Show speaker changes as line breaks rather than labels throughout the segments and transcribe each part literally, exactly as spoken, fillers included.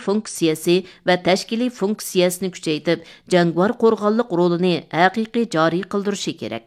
funksiyasi va tashkiliy funksiyasini kuchaytirib, jangovar qo'rg'onlik rolini haqiqiy joriy qildirishi kerak.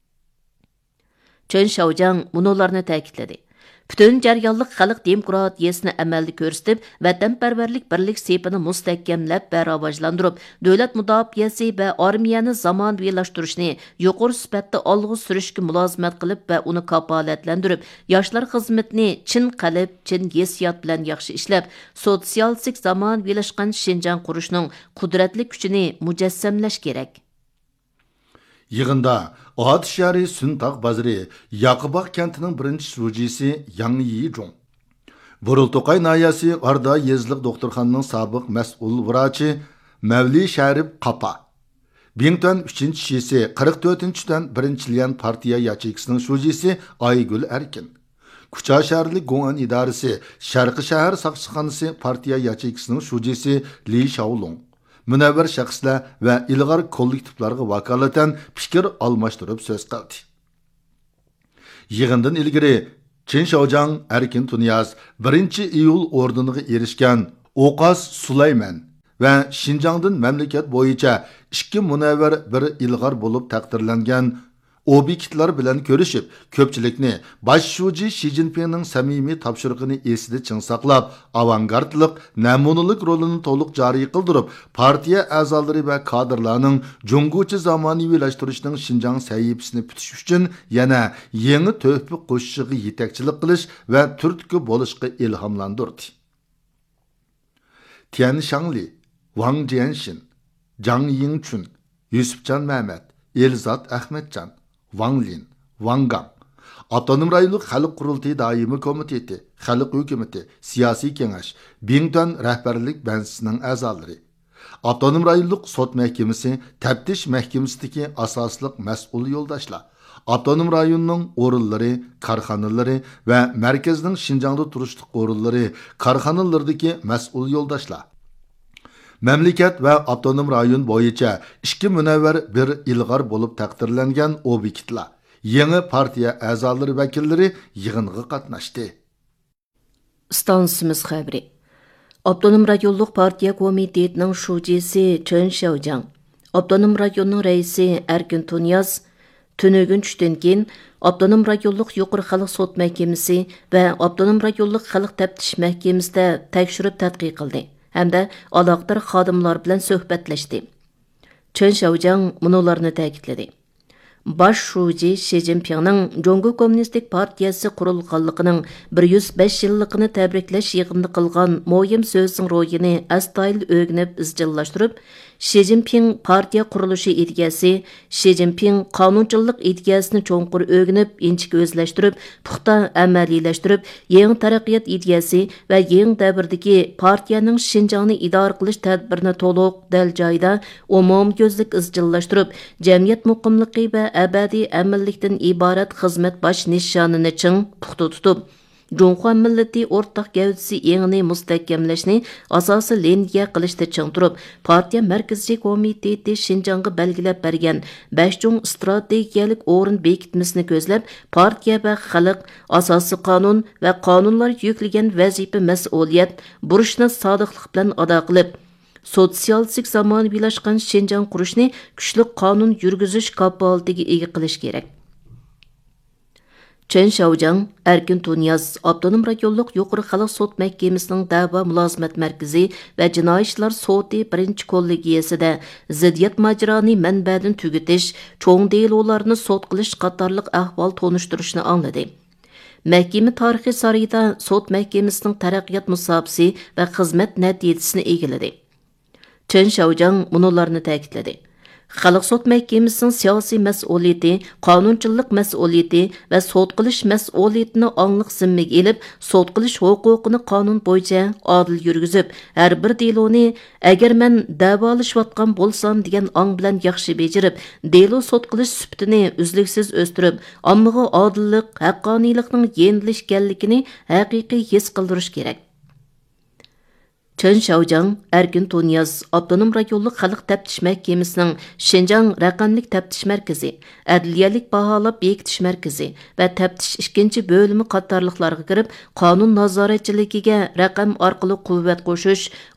Chen Shaojang munolarni ta'kidladi. Bütün jarayonlik xalq demokratiyasini amalda ko'rsatib, vatanparvarlik birlik sepini mustahkamlab va rivojlantirib, davlat mudofaasi va armiyani zamonaviylashtırishni yuqori sifatda olg'a surishga mulozimat qilib va uni kafolatlantirib, yoshlar xizmatini chin qalb, chin hissiyot bilan yaxshi ishlab, sotsialistik zamonaviylashgan Şinjan qurishning qudratli kuchini mujassamlash kerak.
Yığında Ahad şəhəri Süntaq bazarı Yaqıbaq kentinin birinci şujisi Yang Yizhong. Burultoqay nayasi Arda Yezliq doktorxanının sabiq məsul vraçı Mavli Şərif Qapa. Bington üçüncü şisi qırx dördüncüdən birinçilən partiya yaçıqsının şujisi Aygül Erkin. Kucha şəhərlik Gongan idarəsi Şərqi şəhər saqçıxanası partiya yaçıqsının şujisi Li Shaolong. Münəvvər şəxslər və ilğar kollektivlarga vakalatan fikir almashtırıb söz qildi. Yığından ilgiri Chen Shaojang Erkin Tunyaz birinchi iyul ordeniga erishgan Oqas Sulayman və Şinjandan məmləkət boyunca ikki münəvvər bir ilğar bo'lib taqdirlangan obyektlar bilan ko'rishib, ko'pchilikni bosh shuji Xi Jinpingning samimiy topshirig'ini esida chin saqlab, avangardlik, namunalik rolini to'liq joriy qildirib, partiya a'zolari va kadrlarning junguchi zamonaviylashtırishning Şinjan sahifasini bitish uchun yana yangi to'hfa qo'shishiga yetakchilik qilish va turtki bo'lishga ilhomlantirdi. Tian Shangli, Wang Jianxin, Zhang Yingchun, Yusufcan Mehmet, Elzat Ahmedcan, Wang Lin, Wang Gang, Avtonom rayonluq xalq qurultayı daimi komiteti, xalq hükümeti, siyasi kengash, Bington rahbarlik bansisining a'zolari, Avtonom rayonluq sot mahkamasi, taftish mahkamasidagi asosliq mas'ul yo'ldoshlar, Avtonom rayonning o'rinlari, korxonalari va markazning Şinjanda turishlik o'rinlari, korxonalardagi mas'ul yo'ldoshlar. Mamlakat va avtonom rayon bo'yicha ikki munavvar bir ilg'or bo'lib taqdirlangan obyektlar, yangi partiya a'zolari vakillari yig'inga qatnashdi.
Stansimiz xabari. Avtonom rayonluq partiya komitetining shujisi Chen Shaojang, avtonom rayonning raisi Erkin Tunyaz tunugun tushdan keyin avtonom rayonluq yuqori xalq sot mahkamasi va avtonom rayonluq xalq taftish mahkamasida tekshirib tadqiq qildi. Hamda aloqador xodimlar bilan suhbatlashdi. Chen Shaojang munolarni ta'kidladi. Bosh shuji Xi Jinpingning Jongo Kommunistik partiyasi qurilganligining bir yuz besh yilligini tabriklash yig'inida qilgan mo'yim so'zning ro'yini astoydil o'rganib izchillashtirib, Xi Jinping partiya qurilishi ideyasi, Xi Jinping qonunchilik ideyasini cho'nqur o'rganib, inchik o'zlashtirib, puxta amaliylashtirib, yangi taraqqiyot ideyasi va yangi davrdagi partiyaning Şinjanni idora qilish tadbirini to'liq dal joyida umumko'zlik izchillashtirib, jamiyat muqimligi va abadiy amillikdan iborat xizmat bosh nishonini ching puxta tutib, Jonqo millati o'rtaq gavdasi engini mustahkamlashni asosi liniya qilishda ching turib, partiya markaziy komiteti Şinjanga belgilab bergan besh chung strategiyalik o'rin bekitmasini ko'zlab, partiya va xalq asosi qonun va qonunlar yuklagan vazifa mas'uliyat burchni sodiqlik bilan ado qilib, sotsialistik zamonaviylashgan Şinjan qurishni kuchli qonun yurgizish kapolatiga ega qilish kerak. Chen Shaojang, Erkin Tunyaz, Avtonom rayonluq yuqori xalq sot mahkamasining da'vo mulozimat markazi va jinoiy ishlar soti birinchi kollegiyasida ziddiyat majroni manbadan tugutish, cho'ng delolarni sot qilish qatorliq ahvol tonishtirishni angladi. Mahkama tarixi sarayida sot mahkamasining taraqqiyot musobaqasi va xizmat natijasini egiladi. Chen Shaojang munolarni ta'kidladi. Xalq sot mahkamasining siyosiy mas'uliyati, qonunchilik mas'uliyati va sot qilish mas'uliyatini angliq zimmaga elib, sot qilish huquqini qonun bo'yicha adil yurgizib, har bir deloni agar men davolashayotgan bo'lsam degan ong bilan yaxshi bejirib, delo sot qilish sifatini uzluksiz o'stirib, ommaga odillik, haqqoniylikning yenilishganligini haqiqiy his qildirish kerak. Chen Shaojang, Erkin Tunyaz, Avtonom rayonluq xalq taftish mahkamasining Şinjan raqamlik taftish markazi, adliyalik baholab bekitish markazi va taftish ikkinchi bo'limi qatorliqlarga kirib, qonun nazoratchiligiga raqam orqali quvvat qo'shish,